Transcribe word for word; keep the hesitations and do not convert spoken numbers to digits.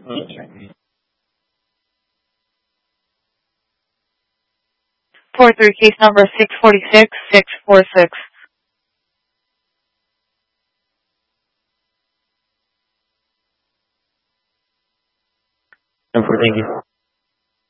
four three, case number six forty-six, six forty-six. Number four, thank you.